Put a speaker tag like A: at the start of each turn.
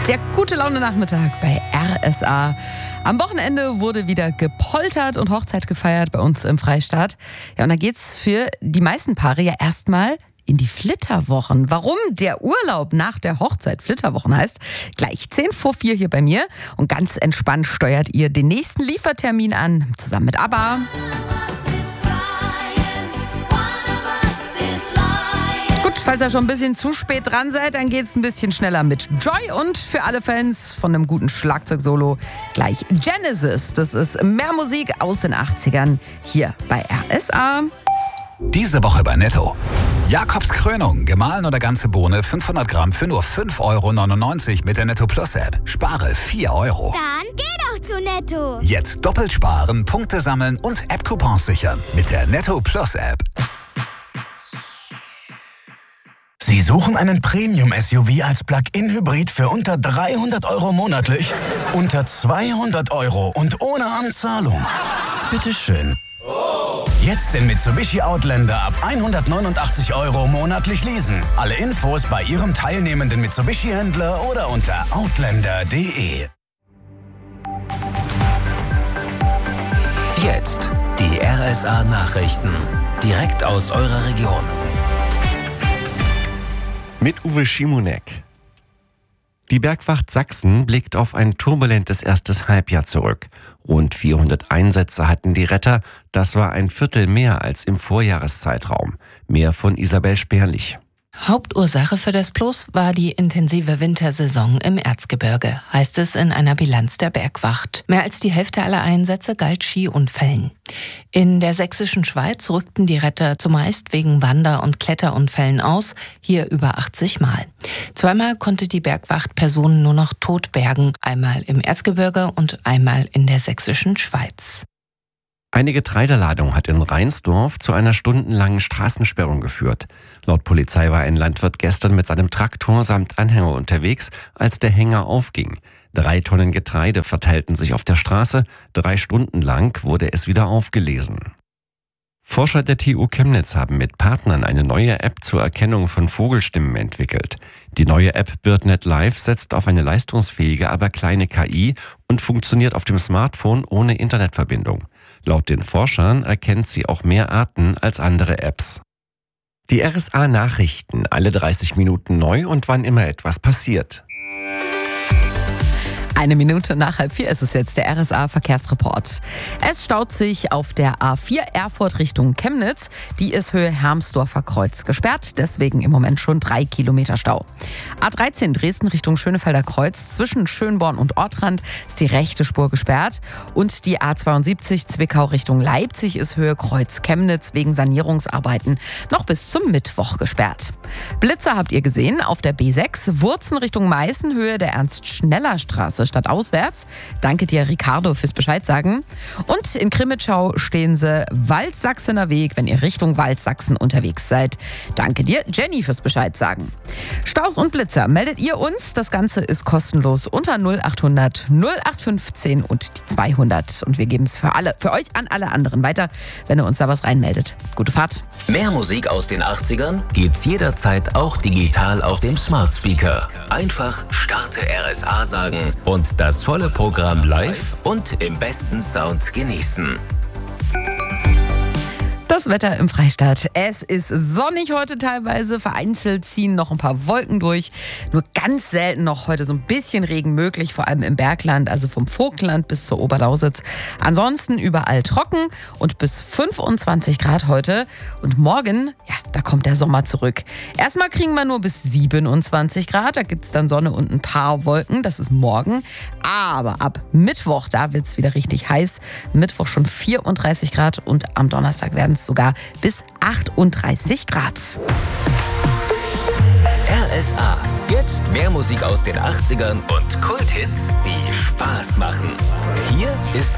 A: Der gute Laune Nachmittag bei RSA. Am Wochenende wurde wieder gepoltert und Hochzeit gefeiert bei uns im Freistaat. Ja, und da geht's für die meisten Paare ja erstmal in die Flitterwochen. Warum der Urlaub nach der Hochzeit Flitterwochen heißt, gleich 4:10 hier bei mir. Und ganz entspannt steuert ihr den nächsten Liefertermin an, zusammen mit ABBA. Falls ihr schon ein bisschen zu spät dran seid, dann geht's ein bisschen schneller mit Joy und für alle Fans von einem guten Schlagzeugsolo gleich Genesis. Das ist mehr Musik aus den 80ern hier bei RSA.
B: Diese Woche bei Netto. Jakobs Krönung, gemahlen oder ganze Bohne, 500 Gramm für nur 5,99 € mit der Netto Plus App. Spare 4 €.
C: Dann geh doch zu Netto.
B: Jetzt doppelt sparen, Punkte sammeln und App-Coupons sichern mit der Netto Plus App.
D: Sie suchen einen Premium-SUV als Plug-in-Hybrid für unter 300 € monatlich? Unter 200 € und ohne Anzahlung? Bitteschön. Jetzt den Mitsubishi Outlander ab 189 € monatlich leasen. Alle Infos bei Ihrem teilnehmenden Mitsubishi-Händler oder unter outlander.de.
E: Jetzt die RSA-Nachrichten. Direkt aus eurer Region.
F: Mit Uwe Schimonek. Die Bergwacht Sachsen blickt auf ein turbulentes erstes Halbjahr zurück. Rund 400 Einsätze hatten die Retter. Das war ein Viertel mehr als im Vorjahreszeitraum. Mehr von Isabel Sperlich.
G: Hauptursache für das Plus war die intensive Wintersaison im Erzgebirge, heißt es in einer Bilanz der Bergwacht. Mehr als die Hälfte aller Einsätze galt Skiunfällen. In der sächsischen Schweiz rückten die Retter zumeist wegen Wander- und Kletterunfällen aus, hier über 80 Mal. Zweimal konnte die Bergwacht Personen nur noch tot bergen, einmal im Erzgebirge und einmal in der sächsischen Schweiz.
F: Eine Getreideladung hat in Reinsdorf zu einer stundenlangen Straßensperrung geführt. Laut Polizei war ein Landwirt gestern mit seinem Traktor samt Anhänger unterwegs, als der Hänger aufging. 3 Tonnen Getreide verteilten sich auf der Straße. 3 Stunden lang wurde es wieder aufgelesen. Forscher der TU Chemnitz haben mit Partnern eine neue App zur Erkennung von Vogelstimmen entwickelt. Die neue App BirdNet Live setzt auf eine leistungsfähige, aber kleine KI und funktioniert auf dem Smartphone ohne Internetverbindung. Laut den Forschern erkennt sie auch mehr Arten als andere Apps. Die RSA-Nachrichten, alle 30 Minuten neu und wann immer etwas passiert.
A: 1 Minute nach 3:30 ist es jetzt, der RSA-Verkehrsreport. Es staut sich auf der A4 Erfurt Richtung Chemnitz. Die ist Höhe Hermsdorfer Kreuz gesperrt, deswegen im Moment schon 3 Kilometer Stau. A13 Dresden Richtung Schönefelder Kreuz, zwischen Schönborn und Ortrand ist die rechte Spur gesperrt. Und die A72 Zwickau Richtung Leipzig ist Höhe Kreuz Chemnitz wegen Sanierungsarbeiten noch bis zum Mittwoch gesperrt. Blitzer habt ihr gesehen auf der B6, Wurzen Richtung Meißen, Höhe der Ernst-Schneller-Straße statt auswärts. Danke dir, Ricardo, fürs Bescheid sagen. Und in Krimitschau stehen sie Waldsachsener Weg, wenn ihr Richtung Waldsachsen unterwegs seid. Danke dir, Jenny, fürs Bescheid sagen. Staus und Blitzer meldet ihr uns. Das Ganze ist kostenlos unter 0800 0815 und die 200. Und wir geben es für euch an alle anderen weiter, wenn ihr uns da was reinmeldet. Gute Fahrt.
E: Mehr Musik aus den 80ern gibt's jederzeit auch digital auf dem Smart Speaker. Einfach Starte RSA sagen und das volle Programm live und im besten Sound genießen.
A: Das Wetter im Freistaat. Es ist sonnig heute teilweise, vereinzelt ziehen noch ein paar Wolken durch. Nur ganz selten noch heute so ein bisschen Regen möglich, vor allem im Bergland, also vom Vogtland bis zur Oberlausitz. Ansonsten überall trocken und bis 25 Grad heute. Und morgen, ja, da kommt der Sommer zurück. Erstmal kriegen wir nur bis 27 Grad, da gibt es dann Sonne und ein paar Wolken, das ist morgen. Aber ab Mittwoch, da wird es wieder richtig heiß. Mittwoch schon 34 Grad und am Donnerstag werden es sogar bis 38 Grad.
E: RSA. Jetzt mehr Musik aus den 80ern und Kulthits, die Spaß machen. Hier ist